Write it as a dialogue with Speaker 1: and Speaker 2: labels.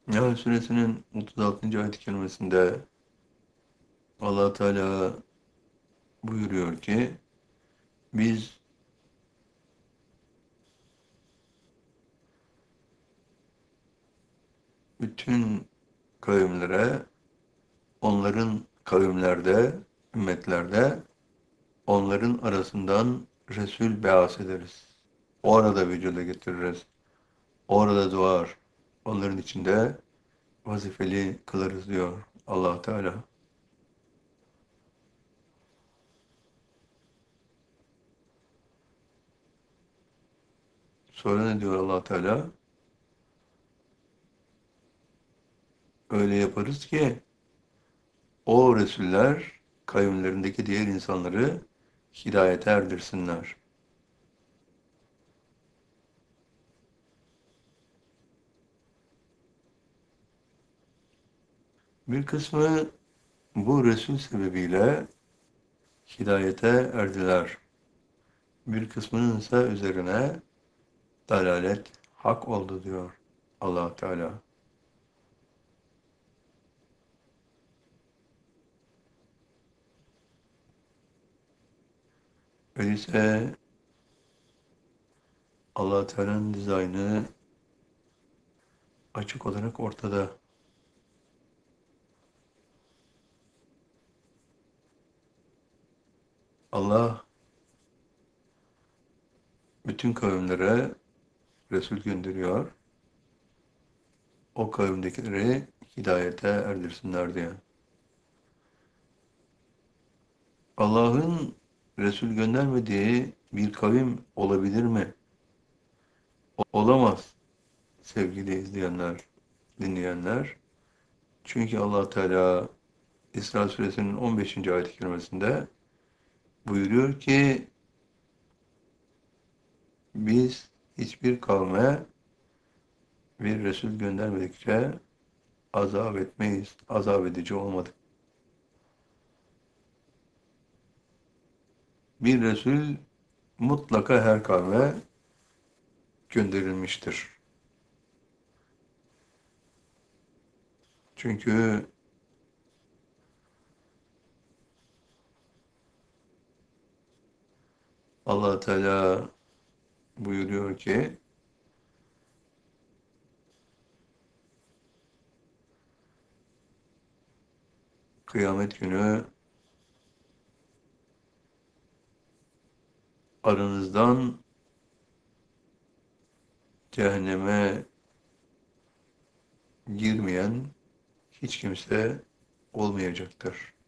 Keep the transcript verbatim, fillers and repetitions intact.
Speaker 1: Nahl Suresinin otuz altıncı ayet-i kerimesinde Allah Teala buyuruyor ki biz bütün kavimlere onların kavimlerde, ümmetlerde onların arasından Resul beas ederiz. O arada vücuda getiririz. O arada doğar. Onların içinde vazifeli kılarız diyor Allah Teala. Sonra ne diyor Allah Teala? Öyle yaparız ki o Resuller kavimlerindeki diğer insanları hidayete erdirsinler. Bir kısmı bu Resul sebebiyle hidayete erdiler. Bir kısmının ise üzerine dalalet hak oldu diyor Allah Teala. Öyleyse Allah Teala'nın dizaynı açık olarak ortada. Allah bütün kavimlere Resul gönderiyor. O kavimdekileri hidayete erdirsinler diye. Allah'ın Resul göndermediği bir kavim olabilir mi? Olamaz sevgili izleyenler, dinleyenler. Çünkü Allah Teala İsra suresinin on beşinci ayet-i kerimesinde buyuruyor ki biz hiçbir kavme bir Resul göndermedikçe azap etmeyiz. Azap edici olmadık. Bir Resul mutlaka her kavme gönderilmiştir. Çünkü Allah Teala buyuruyor ki kıyamet günü aranızdan cehenneme girmeyen hiç kimse olmayacaktır.